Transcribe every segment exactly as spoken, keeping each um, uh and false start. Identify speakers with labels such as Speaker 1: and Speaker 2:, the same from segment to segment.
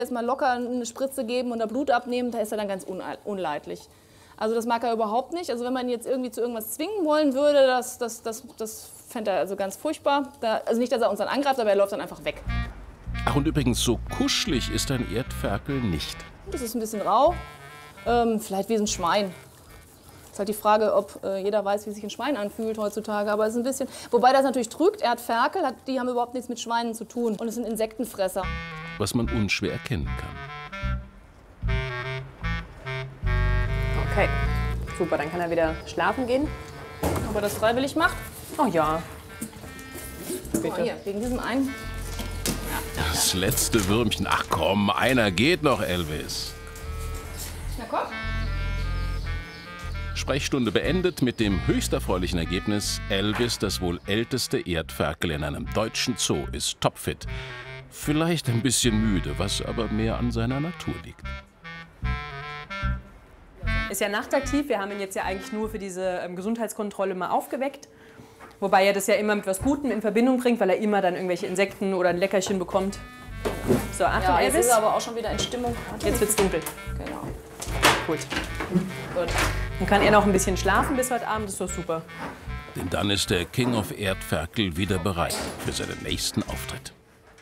Speaker 1: Erstmal locker eine Spritze geben und da Blut abnehmen, da ist er dann ganz unleidlich. Also das mag er überhaupt nicht. Also wenn man ihn jetzt irgendwie zu irgendwas zwingen wollen würde, das, das, das, das fände er also ganz furchtbar. Da, also nicht, dass er uns dann angreift, aber er läuft dann einfach weg.
Speaker 2: Ach, und übrigens, so kuschelig ist ein Erdferkel nicht.
Speaker 1: Das ist ein bisschen rau, ähm, vielleicht wie ein Schwein. Es ist halt die Frage, ob äh, jeder weiß, wie sich ein Schwein anfühlt heutzutage. Aber es ist ein bisschen, wobei das natürlich trügt, Erdferkel, hat, die haben überhaupt nichts mit Schweinen zu tun. Und es sind Insektenfresser.
Speaker 2: Was man unschwer erkennen kann.
Speaker 3: Okay, super, dann kann er wieder schlafen gehen.
Speaker 1: Ob er das freiwillig macht?
Speaker 3: Oh ja.
Speaker 1: Bitte. Oh, hier, wegen diesem einen. Ja.
Speaker 2: Das letzte Würmchen. Ach komm, einer geht noch, Elvis.
Speaker 1: Na komm.
Speaker 2: Sprechstunde beendet mit dem höchst erfreulichen Ergebnis: Elvis, das wohl älteste Erdferkel in einem deutschen Zoo, ist topfit. Vielleicht ein bisschen müde, was aber mehr an seiner Natur liegt.
Speaker 3: Ist ja nachtaktiv. Wir haben ihn jetzt ja eigentlich nur für diese ähm, Gesundheitskontrolle mal aufgeweckt. Wobei er das ja immer mit was Gutem in Verbindung bringt, weil er immer dann irgendwelche Insekten oder ein Leckerchen bekommt. So, Achtung,
Speaker 1: Ja, jetzt
Speaker 3: Elvis.
Speaker 1: ist er aber auch schon wieder in Stimmung.
Speaker 3: Jetzt wird's dunkel.
Speaker 1: Genau.
Speaker 3: Gut.
Speaker 1: Gut.
Speaker 3: Dann kann er noch ein bisschen schlafen bis heute Abend. Das ist doch super.
Speaker 2: Denn dann ist der King of Erdferkel wieder bereit für seinen nächsten Auftritt.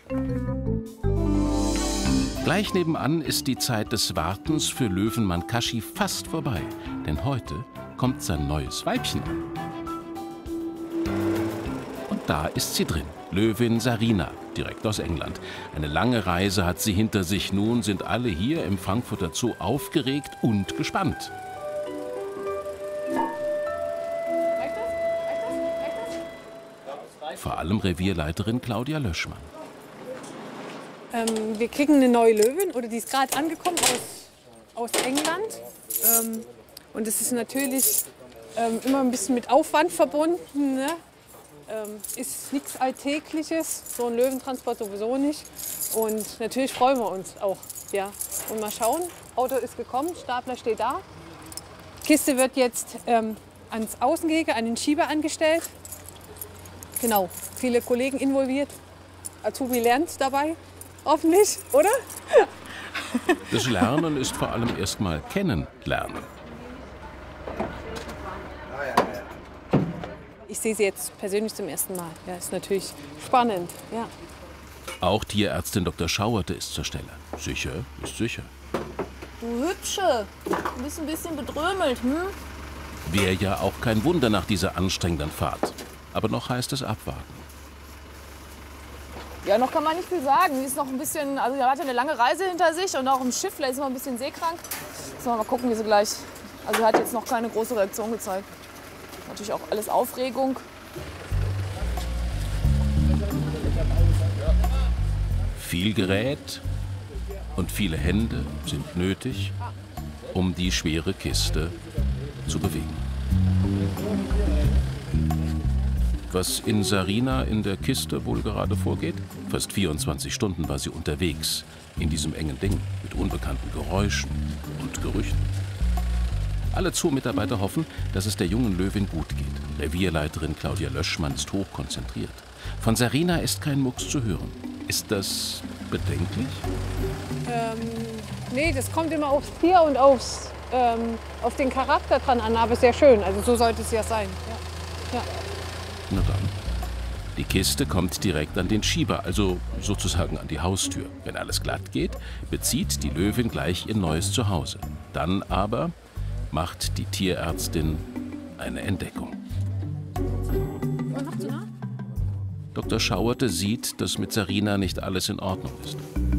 Speaker 2: Gleich nebenan ist die Zeit des Wartens für Löwenmann Kashi fast vorbei. Denn heute kommt sein neues Weibchen an. Und da ist sie drin, Löwin Sarina, direkt aus England. Eine lange Reise hat sie hinter sich. Nun sind alle hier im Frankfurter Zoo aufgeregt und gespannt. Vor allem Revierleiterin Claudia Löschmann.
Speaker 4: Ähm, wir kriegen eine neue Löwin, oder die ist gerade angekommen aus, aus England. Ähm, und es ist natürlich ähm, immer ein bisschen mit Aufwand verbunden. Ne? Ähm, ist nichts Alltägliches, so ein Löwentransport sowieso nicht. Und natürlich freuen wir uns auch. Ja. Und mal schauen, Auto ist gekommen, Stapler steht da. Kiste wird jetzt ähm, ans Außengehege, an den Schieber angestellt. Genau, viele Kollegen involviert. Azubi lernt dabei. Hoffentlich, oder?
Speaker 2: Das Lernen ist vor allem erstmal kennenlernen.
Speaker 4: Ich sehe sie jetzt persönlich zum ersten Mal. Ja, ist natürlich spannend. Ja.
Speaker 2: Auch Tierärztin Doktor Schauerte ist zur Stelle. Sicher ist sicher.
Speaker 1: Du Hübsche, du bist ein bisschen bedrömelt, hm?
Speaker 2: Wäre ja auch kein Wunder nach dieser anstrengenden Fahrt. Aber noch heißt es abwarten.
Speaker 1: Ja, noch kann man nicht viel sagen. Die ist noch ein bisschen, also er hat ja eine lange Reise hinter sich und auch im Schiff, vielleicht ist noch ein bisschen seekrank. Jetzt mal gucken, wie sie gleich. Also er hat jetzt noch keine große Reaktion gezeigt. Natürlich auch alles Aufregung.
Speaker 2: Viel Gerät und viele Hände sind nötig, um die schwere Kiste zu bewegen. Was in Sarina in der Kiste wohl gerade vorgeht? Fast vierundzwanzig Stunden war sie unterwegs, in diesem engen Ding, mit unbekannten Geräuschen und Gerüchen. Alle Zoo-Mitarbeiter hoffen, dass es der jungen Löwin gut geht. Revierleiterin Claudia Löschmann ist hochkonzentriert. Von Sarina ist kein Mucks zu hören. Ist das bedenklich?
Speaker 4: Ähm, nee, das kommt immer aufs Tier und aufs, ähm, auf den Charakter dran an, aber sehr schön. Also so sollte es ja sein. Ja. Ja.
Speaker 2: Na dann. Die Kiste kommt direkt an den Schieber, also sozusagen an die Haustür. Wenn alles glatt geht, bezieht die Löwin gleich ihr neues Zuhause. Dann aber macht die Tierärztin eine Entdeckung. Doktor Schauerte sieht, dass mit Sarina nicht alles in Ordnung ist.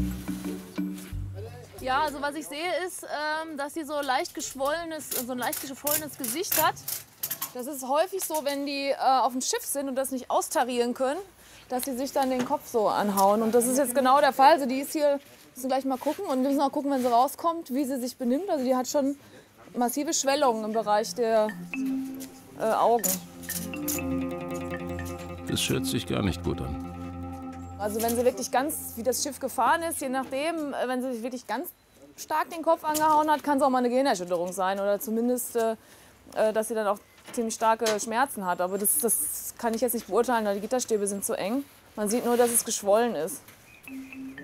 Speaker 1: Ja, also was ich sehe ist, ähm, dass sie so leicht geschwollenes, so ein leicht geschwollenes Gesicht hat. Das ist häufig so, wenn die äh, auf dem Schiff sind und das nicht austarieren können, dass sie sich dann den Kopf so anhauen. Und das ist jetzt genau der Fall. Also die ist hier, müssen gleich mal gucken und wir müssen auch gucken, wenn sie rauskommt, wie sie sich benimmt. Also die hat schon massive Schwellungen im Bereich der äh, Augen.
Speaker 2: Das hört sich gar nicht gut an.
Speaker 1: Also wenn sie wirklich ganz, wie das Schiff gefahren ist, je nachdem, äh, wenn sie sich wirklich ganz stark den Kopf angehauen hat, kann es auch mal eine Gehirnerschütterung sein. Oder zumindest, äh, dass sie dann auch ziemlich starke Schmerzen hat. Aber das, das kann ich jetzt nicht beurteilen, weil die Gitterstäbe sind zu eng. Man sieht nur, dass es geschwollen ist.